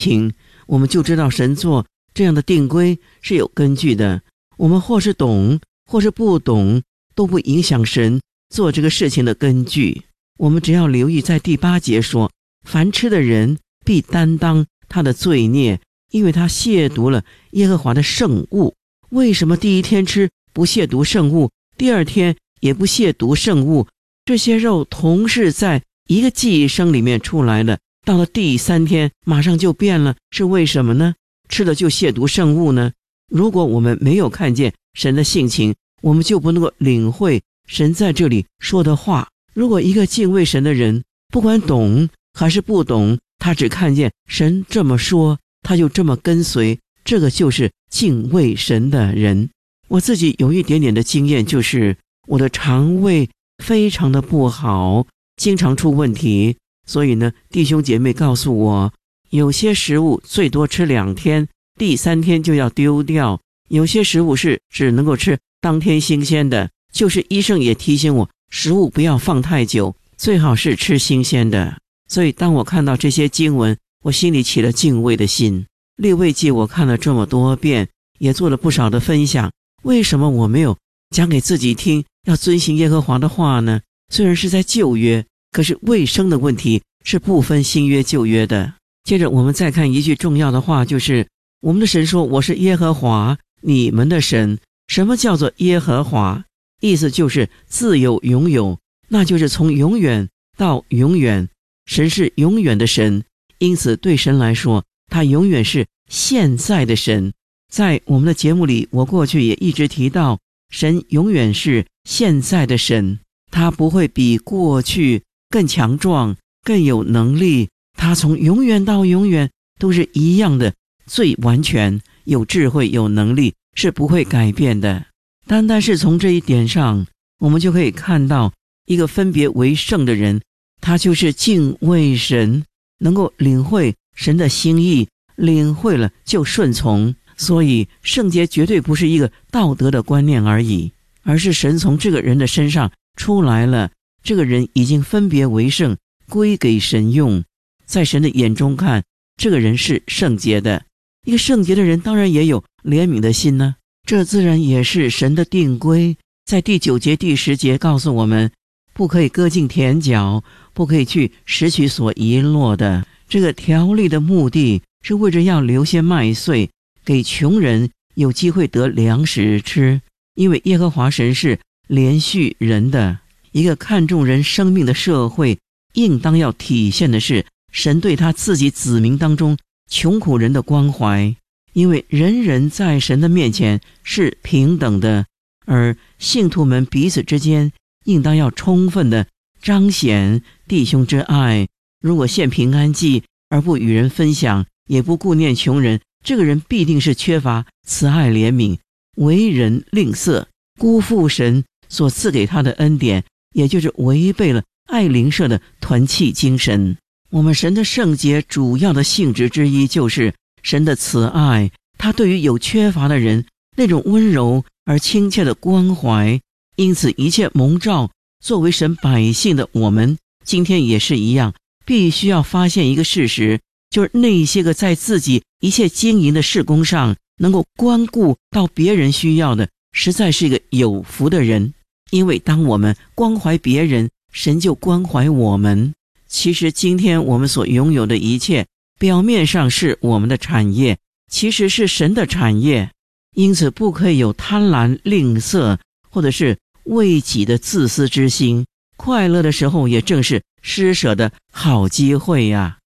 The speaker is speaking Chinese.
情，我们就知道神做这样的定规是有根据的。我们或是懂或是不懂，都不影响神做这个事情的根据。我们只要留意在第8节说，凡吃的人必担当他的罪孽，因为他亵渎了耶和华的圣物。为什么第一天吃不亵渎圣物，第二天也不亵渎圣物？这些肉同是在一个寄生里面出来的，到了第3天马上就变了，是为什么呢？吃了就亵渎圣物呢？如果我们没有看见神的性情，我们就不能够领会神在这里说的话。如果一个敬畏神的人，不管懂还是不懂，他只看见神这么说，他就这么跟随，这个就是敬畏神的人。我自己有一点点的经验，就是我的肠胃非常的不好，经常出问题。所以呢，弟兄姐妹告诉我，有些食物最多吃2天，第3天就要丢掉。有些食物是只能够吃当天新鲜的，就是医生也提醒我，食物不要放太久，最好是吃新鲜的。所以当我看到这些经文，我心里起了敬畏的心。利未记我看了这么多遍，也做了不少的分享，为什么我没有讲给自己听，要遵行耶和华的话呢？虽然是在旧约，可是卫生的问题是不分新约旧约的。接着我们再看一句重要的话，就是我们的神说，我是耶和华你们的神。什么叫做耶和华？意思就是自有永有，那就是从永远到永远。神是永远的神，因此对神来说，他永远是现在的神。在我们的节目里，我过去也一直提到，神永远是现在的神，他不会比过去更强壮更有能力，他从永远到永远都是一样的，最完全，有智慧有能力，是不会改变的。单单是从这一点上，我们就可以看到一个分别为圣的人，他就是敬畏神，能够领会神的心意，领会了就顺从。所以圣洁绝对不是一个道德的观念而已，而是神从这个人的身上出来了，这个人已经分别为圣，归给神用。在神的眼中看，这个人是圣洁的。一个圣洁的人当然也有怜悯的心呢，这自然也是神的定规。在第9节第10节告诉我们，不可以割尽田角，不可以去拾取所遗落的。这个条例的目的是为着要留些麦穗，给穷人有机会得粮食吃。因为耶和华神是怜恤人的，一个看重人生命的社会，应当要体现的是神对他自己子民当中穷苦人的关怀。因为人人在神的面前是平等的，而信徒们彼此之间应当要充分的彰显弟兄之爱。如果献平安祭而不与人分享，也不顾念穷人，这个人必定是缺乏慈爱怜悯，为人吝啬，辜负神所赐给他的恩典，也就是违背了爱邻舍的团契精神。我们神的圣洁主要的性质之一就是神的慈爱，他对于有缺乏的人那种温柔而亲切的关怀。因此一切蒙召作为神百姓的我们，今天也是一样，必须要发现一个事实，就是那些个在自己一切经营的事工上能够关顾到别人需要的，实在是一个有福的人。因为当我们关怀别人，神就关怀我们。其实今天我们所拥有的一切，表面上是我们的产业，其实是神的产业。因此不可以有贪婪吝啬，或者是为己的自私之心。快乐的时候也正是施舍的好机会呀。